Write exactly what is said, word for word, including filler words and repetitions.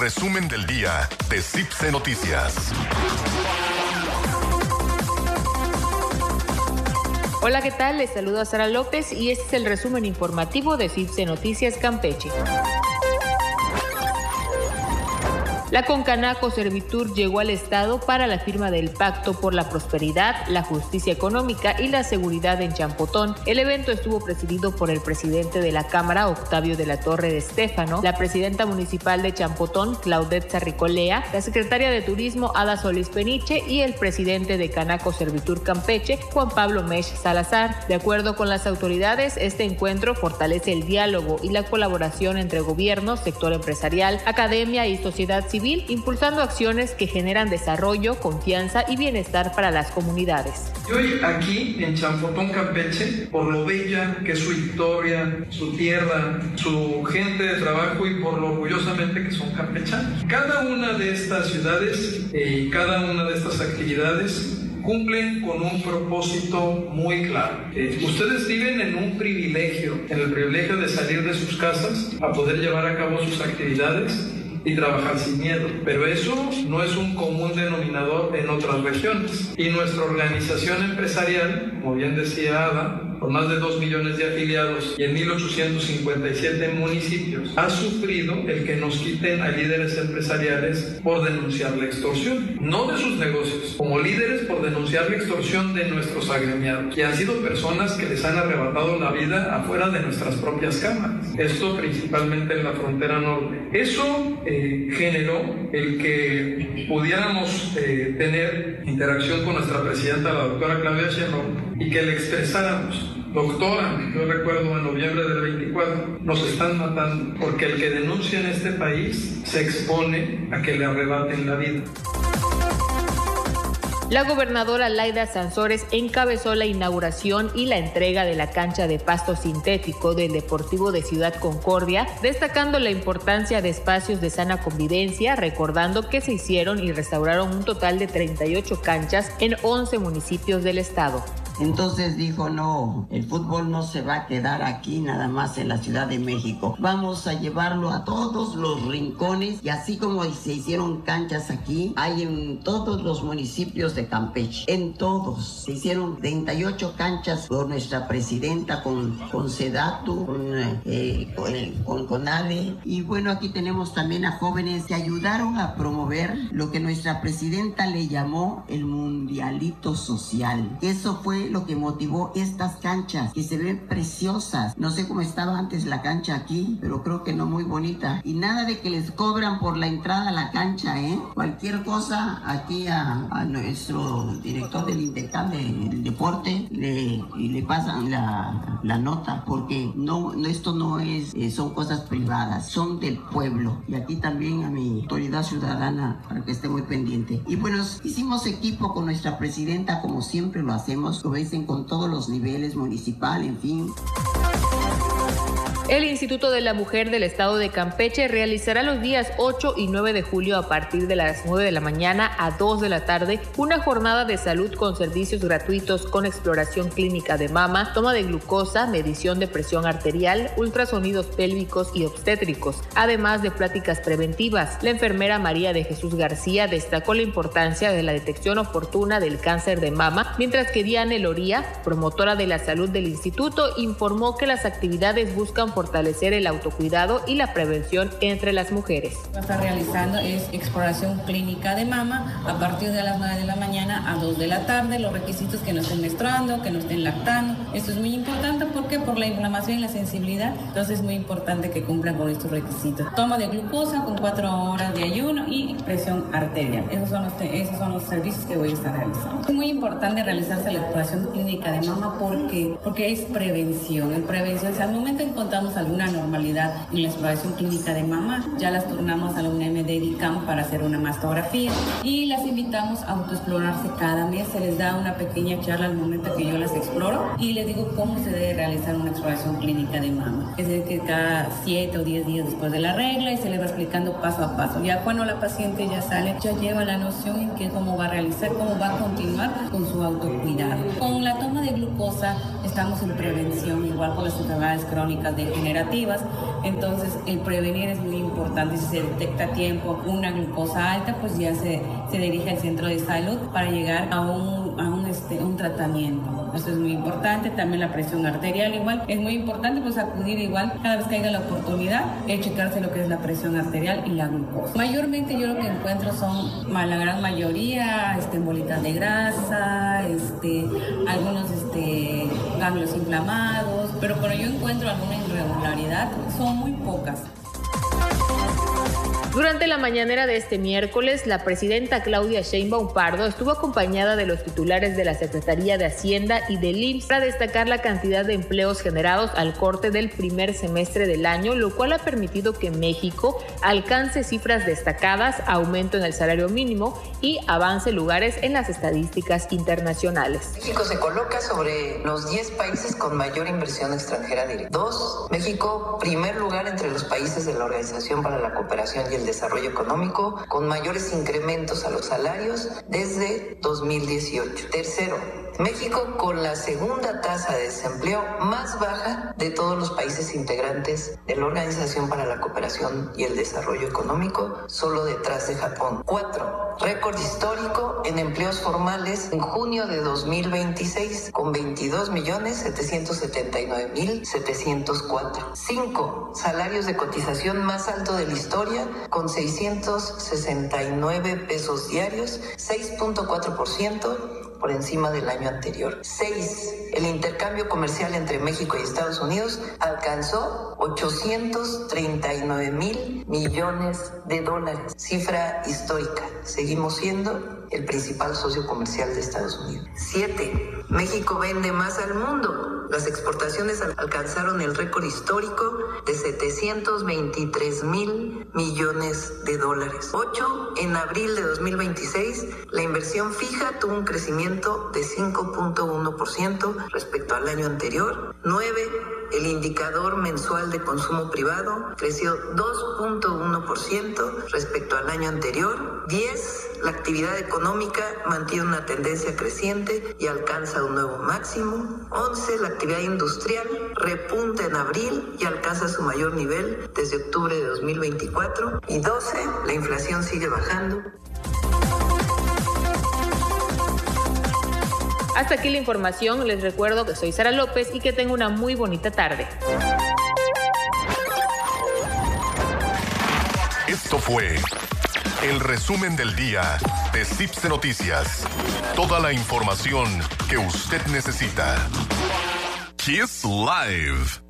Resumen del día de C I P S E Noticias. Hola, ¿qué tal? Les saludo a Sara López y este es el resumen informativo de C I P S E Noticias Campeche. La Concanaco Servitur llegó al Estado para la firma del Pacto por la Prosperidad, la Justicia Económica y la Seguridad en Champotón. El evento estuvo presidido por el presidente de la Cámara, Octavio de la Torre de Estéfano, la presidenta municipal de Champotón, Claudette Sarricolea, la secretaria de Turismo, Ada Solís Peniche, y el presidente de Canaco Servitur Campeche, Juan Pablo Mesh Salazar. De acuerdo con las autoridades, este encuentro fortalece el diálogo y la colaboración entre gobierno, sector empresarial, academia y sociedad civil, impulsando acciones que generan desarrollo, confianza y bienestar para las comunidades. Y hoy aquí en Champotón, Campeche, por lo bella que es su historia, su tierra, su gente de trabajo y por lo orgullosamente que son campechanos. Cada una de estas ciudades y eh, cada una de estas actividades cumplen con un propósito muy claro. Eh, ustedes viven en un privilegio, en el privilegio de salir de sus casas a poder llevar a cabo sus actividades y trabajar sin miedo, pero eso no es un común denominador en otras regiones. Y nuestra organización empresarial, como bien decía Ada, con más de dos millones de afiliados y en mil ochocientos cincuenta y siete municipios, ha sufrido el que nos quiten a líderes empresariales por denunciar la extorsión, no de sus negocios, como líderes por denunciar la extorsión de nuestros agremiados, que han sido personas que les han arrebatado la vida afuera de nuestras propias cámaras. Esto principalmente en la frontera norte. Eso eh, generó el que pudiéramos eh, tener interacción con nuestra presidenta, la doctora Claudia Sheinbaum, y que le expresáramos: doctora, yo recuerdo en noviembre del veinticuatro, nos están matando porque el que denuncia en este país se expone a que le arrebaten la vida. La gobernadora Laida Sansores encabezó la inauguración y la entrega de la cancha de pasto sintético del Deportivo de Ciudad Concordia, destacando la importancia de espacios de sana convivencia, recordando que se hicieron y restauraron un total de treinta y ocho canchas en once municipios del estado. Entonces dijo, no, el fútbol no se va a quedar aquí nada más en la Ciudad de México. Vamos a llevarlo a todos los rincones y así como se hicieron canchas aquí, hay en todos los municipios de Campeche. En todos. Se hicieron treinta y ocho canchas por nuestra presidenta con, con Sedatu, con, eh, con, con CONADE. Y bueno, aquí tenemos también a jóvenes que ayudaron a promover lo que nuestra presidenta le llamó el mundialito social. Eso fue lo que motivó estas canchas, que se ven preciosas. No sé cómo estaba antes la cancha aquí, pero creo que no muy bonita. Y nada de que les cobran por la entrada a la cancha, ¿eh? Cualquier cosa aquí a, a nuestro director del INDECAM del deporte le, y le pasan la, la nota, porque no, esto no es, eh, son cosas privadas, son del pueblo. Y aquí también a mi autoridad ciudadana para que esté muy pendiente. Y bueno, hicimos equipo con nuestra presidenta como siempre lo hacemos, con todos los niveles, municipal, en fin. El Instituto de la Mujer del Estado de Campeche realizará los días ocho y nueve de julio a partir de las nueve de la mañana a dos de la tarde una jornada de salud con servicios gratuitos con exploración clínica de mama, toma de glucosa, medición de presión arterial, ultrasonidos pélvicos y obstétricos, además de pláticas preventivas. La enfermera María de Jesús García destacó la importancia de la detección oportuna del cáncer de mama, mientras que Diana Loría, promotora de la salud del instituto, informó que las actividades buscan fortalecer el autocuidado y la prevención entre las mujeres. Lo que está realizando es exploración clínica de mama a partir de las nueve de la mañana a dos de la tarde, los requisitos que no estén menstruando, que no estén lactando. Esto es muy importante porque por la inflamación y la sensibilidad, entonces es muy importante que cumplan con estos requisitos. Toma de glucosa con cuatro horas de ayuno y presión arterial. Esos son los, esos son los servicios que voy a estar realizando. Es muy importante realizarse la exploración clínica de mama porque, porque es prevención. En prevención, si al momento encontramos alguna normalidad en la exploración clínica de mama, ya las turnamos a la U N M de DICAM para hacer una mastografía y las invitamos a autoexplorarse cada mes. Se les da una pequeña charla al momento que yo las exploro y les digo cómo se debe realizar una exploración clínica de mama. Es decir, que cada siete o diez días después de la regla y se le va explicando paso a paso. Ya cuando la paciente ya sale, ya lleva la noción en que cómo va a realizar, cómo va a continuar con su autocuidado. Con la toma de glucosa estamos en prevención, igual con las enfermedades crónicas degenerativas. Entonces, el prevenir es muy importante. Si se detecta a tiempo una glucosa alta, pues ya se, se dirige al centro de salud para llegar a un, a un, este, un tratamiento. Eso es muy importante. También la presión arterial, igual, es muy importante pues acudir igual cada vez que haya la oportunidad, es checarse lo que es la presión arterial y la glucosa. Mayormente yo lo que encuentro son, la gran mayoría, este, bolitas de grasa, este, algunos este, ganglios inflamados, pero cuando yo encuentro alguna irregularidad, son muy pocas. Durante la mañanera de este miércoles, la presidenta Claudia Sheinbaum Pardo estuvo acompañada de los titulares de la Secretaría de Hacienda y del I M S S para destacar la cantidad de empleos generados al corte del primer semestre del año, lo cual ha permitido que México alcance cifras destacadas, aumento en el salario mínimo y avance lugares en las estadísticas internacionales. México se coloca sobre los diez países con mayor inversión extranjera directa. Dos, México, primer lugar entre los países de la Organización para la Cooperación y el Desarrollo Económico, con mayores incrementos a los salarios desde dos mil dieciocho. Tercero, México con la segunda tasa de desempleo más baja de todos los países integrantes de la Organización para la Cooperación y el Desarrollo Económico, solo detrás de Japón. Cuatro, récord histórico en empleos formales en junio de dos mil veintiséis, con veintidós millones setecientos setenta y nueve mil setecientos cuatro. Cinco, salarios de cotización más alto de la historia, con seiscientos sesenta y nueve pesos diarios, seis punto cuatro por ciento por encima del año anterior. Seis, el intercambio comercial entre México y Estados Unidos alcanzó ochocientos treinta y nueve mil millones de dólares, cifra histórica. Seguimos siendo el principal socio comercial de Estados Unidos. Siete, México vende más al mundo. Las exportaciones alcanzaron el récord histórico de setecientos veintitrés mil millones de dólares. Ocho, en abril de dos mil veintiséis, la inversión fija tuvo un crecimiento de cinco punto uno por ciento respecto al año anterior. Nueve, el indicador mensual de consumo privado creció dos punto uno por ciento respecto al año anterior. Diez, la actividad económica mantiene una tendencia creciente y alcanza un nuevo máximo. Once, la actividad industrial repunta en abril y alcanza su mayor nivel desde octubre de dos mil veinticuatro. Y doce, la inflación sigue bajando. Hasta aquí la información. Les recuerdo que soy Sara López y que tengo una muy bonita tarde. Esto fue el resumen del día de Cipse Noticias. Toda la información que usted necesita. Kiss Live.